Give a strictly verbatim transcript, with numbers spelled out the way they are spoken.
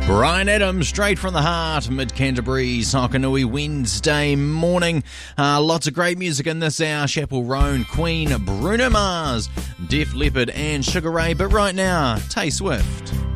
Bryan Adams, straight from the heart, mid-Canterbury, Sokanui Wednesday morning. Uh, lots of great music in this hour. Chapel Roan, Queen, Bruno Mars, Def Leppard and Sugar Ray. But right now, Tay Swift.